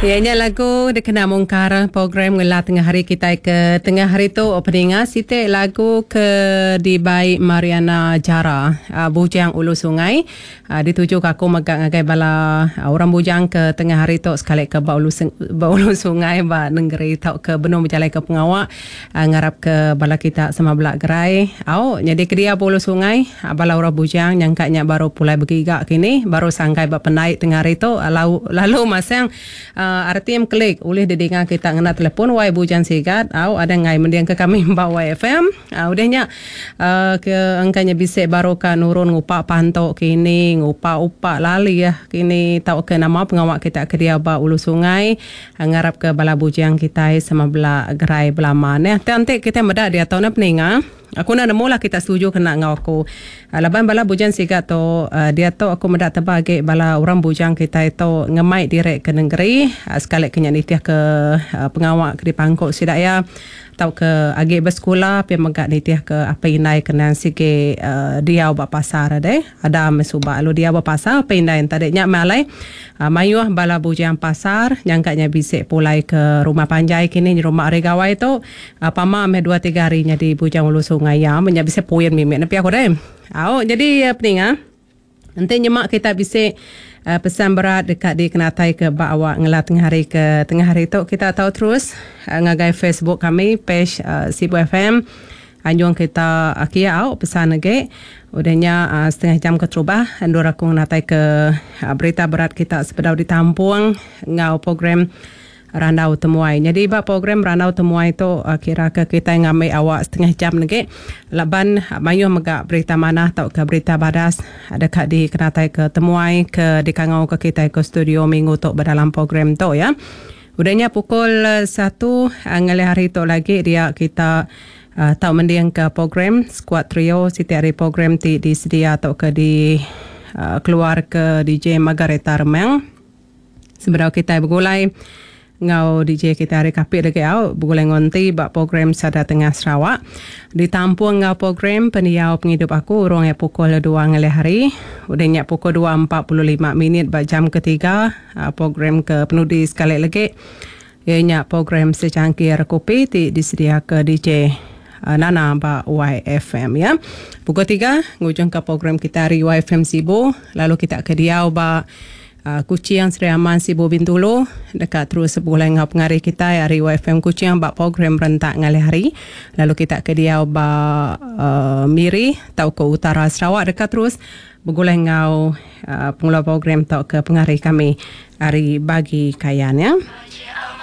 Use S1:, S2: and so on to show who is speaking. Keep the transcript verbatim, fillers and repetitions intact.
S1: Ianya lagu dikena mungkar program ngelah tengah hari kita ke tengah hari tu opening ah sitik lagu ke di baik Mariana Jara uh, bujang ulu sungai uh, dituju ke aku megak ngagai bala uh, orang bujang ke tengah hari tu sekali ke ba ulu ba ulu sungai ba negeri tau ke benung berjalan ke pengawak uh, ngarap ke bala kita sama belak gerai au jadi ke dia ulu sungai uh, bala orang bujang nyangkanya baru pulai bergigak kini baru sangkai ba penaik tengah hari tu uh, lalu lalu masang uh, R T M klik oleh didengar kita ngena telefon wai bujan sigat au ada ngai mendiang ke kami mbak Y F M uh, udahnya uh, ke angkanya bisik baru ka nurun ngupak pantok kini ngupak upak lali ya kini tau ke nama pengawak kita ke dia ba ulu sungai uh, ngarap ke bala bujang kita sama bela gerai belaman ya nanti kita meda dia tahu na peninga aku nak mula kita setuju kena ngau aku uh, laban bala bujang sigat tu uh, dia tu aku mendak terbagi bala orang bujang kita itu ngemai direk ke negeri uh, sekali kenya nitiah ke uh, pengawak ke di pangkok sidak ya tau ke agi bersekolah pi megak nitiah ke apa inai kena sike uh, dia ba pasar deh ada mesuba lu dia ba pasar apa inai tadiknya malai uh, mayuh bala bujang pasar nyangkanya bisik pulai ke rumah panjai kini rumah regawai tu uh, pama me dua tiga harinya di bujang ulu sungai ya menya bisik puyen mimek nepi aku deh au jadi uh, peninga nanti nyemak kita bisik Uh, pesan berat dekat di kenatai ke bak awak ngelah tengah hari ke tengah hari tu kita tahu terus uh, ngagai Facebook kami page uh, Sibu F M anjung kita akia au pesan lagi udahnya uh, setengah jam ke terubah andur aku ngenatai ke uh, berita berat kita sepedau ditampung ngau program Randau Temuai. Jadi ba program Randau Temuai tu uh, kira ke kita ngamai awak setengah jam lagi. Laban uh, mayuh megak berita mana tau ke berita badas dekat di kenatai ke Temuai ke di kangau ke kita ke studio minggu tu berdalam program tu ya. Udahnya pukul uh, satu uh, ngalih hari tu lagi dia kita uh, tau mendiang ke program Squad Trio setiap hari program ti disedia atau ke di uh, keluar ke D J Margareta Remang. Sebenarnya kita bergulai ngau D J kita hari kapit lagi au bergulai ngonti bak program Sada Tengah Sarawak ditampung ngau program peniau penghidup aku urung ya pukul dua ngalih hari udahnya pukul dua empat puluh lima minit bak jam ketiga uh, program ke penudi sekali lagi ianya program secangkir kopi ti disedia ke D J uh, Nana ba Y F M ya pukul tiga ngujung ke program kita hari Y F M Sibu lalu kita ke Diau ba Uh, Kuching Sri Aman Sibu Bintulu dekat terus sebulan ngau pengari kita hari Y F M Kuching bak program rentak ngalih hari lalu kita ke dia ba uh, Miri tau ke utara Sarawak dekat terus bergulai ngau uh, pengula program tau ke pengari kami hari bagi kayan ya.